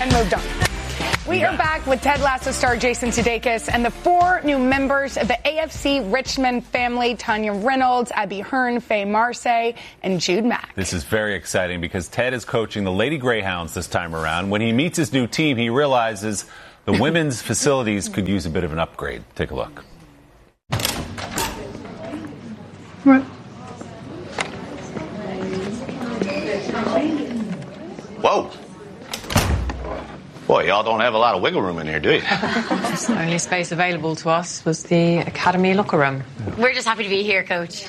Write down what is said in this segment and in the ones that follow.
and moved on. We are back with Ted Lasso star Jason Sudeikis and the 4 new members of the AFC Richmond family: Tanya Reynolds, Abby Hearn, Faye Marsay, and Jude Mack. This is very exciting because Ted is coaching the Lady Greyhounds this time around. When he meets his new team, he realizes the women's facilities could use a bit of an upgrade. Take a look. Right. Whoa. Boy, y'all don't have a lot of wiggle room in here, do you? The only space available to us was the academy locker room. We're just happy to be here, Coach.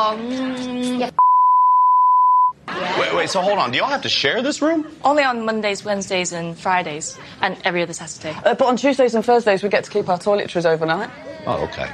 Wait, so hold on. Do y'all have to share this room? Only on Mondays, Wednesdays, and Fridays, and every other Saturday. But on Tuesdays and Thursdays, we get to keep our toiletries overnight. Oh, okay.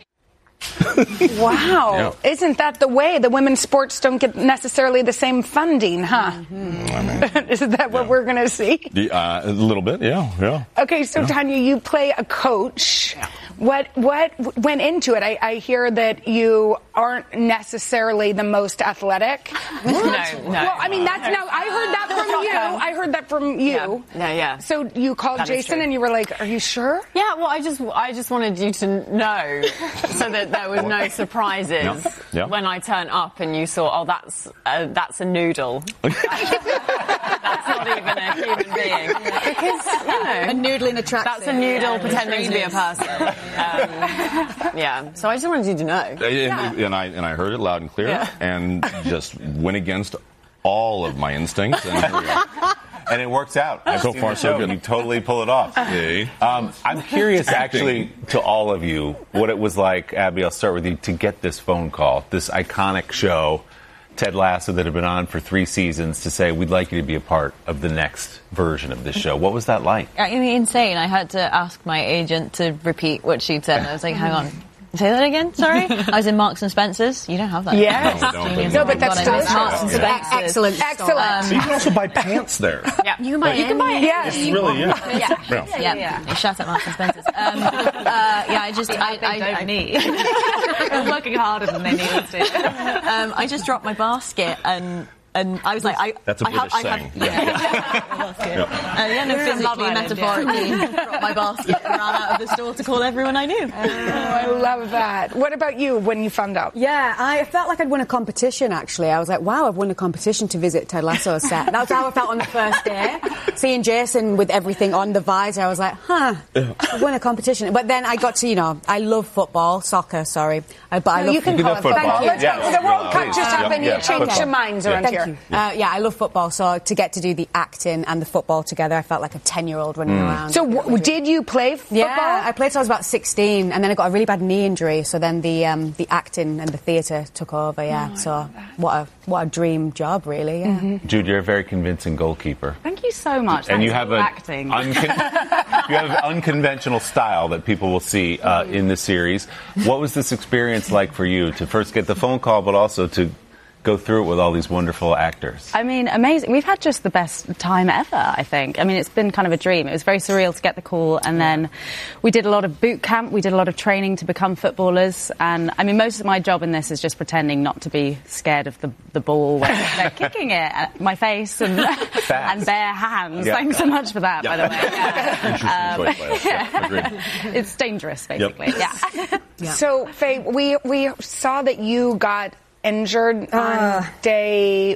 Wow. Yeah. Isn't that the way? The women's sports don't get necessarily the same funding, huh? Mm-hmm. Isn't that what we're going to see? A little bit, yeah. Okay, so Tanya, you play a coach. Yeah. What went into it? I hear that you aren't necessarily the most athletic. No. Well, I mean, I heard that from you. I heard that from you. Yeah. So you called Jason and you were like, "Are you sure?" Yeah. Well, I just wanted you to know so that there was no surprises when I turn up and you saw, that's a noodle. That's not even a human being. Because, a noodle in a tracksuit. That's a noodle pretending to be a person. So I just wanted you to know. And I heard it loud and clear and just went against all of my instincts. And here we are. And it works out. So far, so good. You totally pull it off. I'm curious, actually, to all of you, what it was like, Abby, I'll start with you, to get this phone call, this iconic show, Ted Lasso, that had been on for 3 seasons, to say, we'd like you to be a part of the next version of this show. What was that like? I mean, insane. I had to ask my agent to repeat what she'd said. I was like, hang on. Say that again, sorry? I was in Marks and Spencer's. You don't have that. Yes. No, but that's still Marks and Spencer's. Excellent. So you can also buy pants there. Yeah. You can buy it. Yes. It's really, Yeah. Shout out Marks and Spencer's. I don't need. I'm working harder than they needed to. I just dropped my basket and I was like, that's a British saying. Physically, metaphorically, dropped my basket and ran out of the store to call everyone I knew. I love that. What about you when you found out? Yeah, I felt like I'd won a competition, actually. I was like, wow, I've won a competition to visit Ted Lasso's set. That's how I felt on the first day. Seeing Jason with everything on the visor, I was like, I've won a competition. But then I got to, I love soccer, sorry. But I love you can call it football. Let's go. The World Cup just happened. You changed your minds around here. I love football, so to get to do the acting and the football together, I felt like a 10-year-old running around. So did you play football? Yeah, I played till I was about 16, and then I got a really bad knee injury, so then the acting and the theatre took over, So what a dream job, really, Jude, you're a very convincing goalkeeper. Thank you so much. And you have acting. you have unconventional style that people will see in the series. What was this experience like for you to first get the phone call, but also to go through it with all these wonderful actors? I mean, amazing. We've had just the best time ever, I think. I mean, it's been kind of a dream. It was very surreal to get the call, and then we did a lot of boot camp, we did a lot of training to become footballers, and I mean, most of my job in this is just pretending not to be scared of the ball when they're kicking it at my face and bare hands. Thanks so much for that, by the way. It's dangerous, basically. So, Faye, we saw that you got injured on day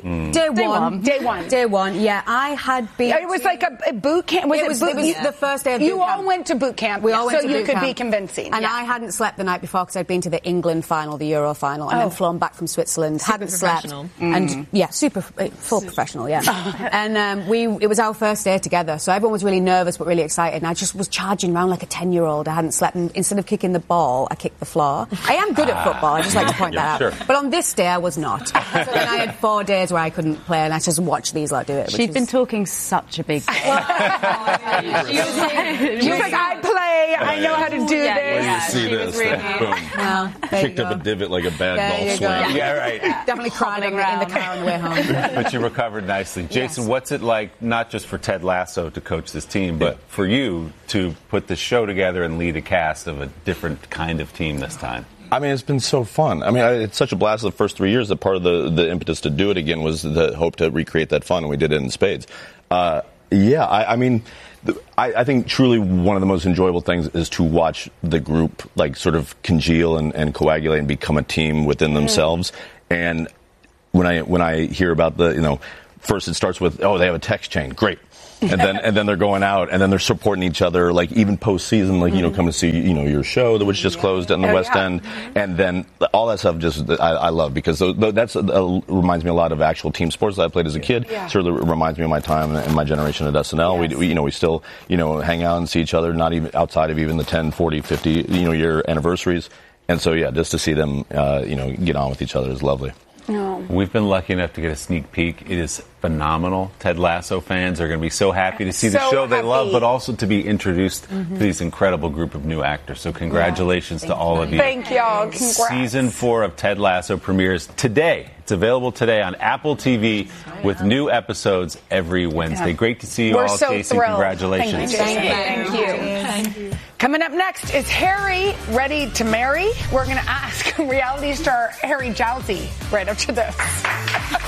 one. Yeah, I had been. It was like a boot camp. It was the first day of boot camp. You all went to boot camp. We all went to boot camp. So you could be convincing. And I hadn't slept the night before because I'd been to the England final, the Euro final, and then flown back from Switzerland. Super hadn't slept. And full professional. And it was our first day together, so everyone was really nervous but really excited. And I just was charging around like a 10-year-old. I hadn't slept, and instead of kicking the ball, I kicked the floor. I am good at football. I just like to point that out. But on this day, I was not. So then I had 4 days where I couldn't play, and I just watched these lot do it. She'd been talking such a big game. She was like, I play, I know how to do this. You see this, boom. Kicked up a divot like a bad golf swing. Yeah, right. Definitely cried in the car on the way home. But you recovered nicely. Jason, what's it like, not just for Ted Lasso to coach this team, but for you to put the show together and lead a cast of a different kind of team this time? I mean, it's been so fun. I mean, it's such a blast the first 3 years that part of the impetus to do it again was the hope to recreate that fun, and we did it in spades. Yeah, I mean, I think truly one of the most enjoyable things is to watch the group like sort of congeal and coagulate and become a team within themselves. And when I hear about first it starts with, they have a text chain, great. And then they're going out, and then they're supporting each other, like even postseason, like come to see your show that was just closed in the West End, and then all that stuff I love, because that's reminds me a lot of actual team sports that I played as a kid. Sort of reminds me of my time and my generation at SNL. Yes. We still hang out and see each other, not even outside of even the 10, 40, 50 year anniversaries, and so just to see them get on with each other is lovely. No. We've been lucky enough to get a sneak peek. It is phenomenal. Ted Lasso fans are going to be so happy to see the show they love, but also to be introduced to these incredible group of new actors. So congratulations to all of you. Thank y'all. Congrats. Season 4 of Ted Lasso premieres today. It's available today on Apple TV with new episodes every Wednesday. Great to see you all, so Casey. Thrilled. Congratulations. Thank you. Coming up next, is Harry ready to marry? We're going to ask reality star Harry Jowsey right after this.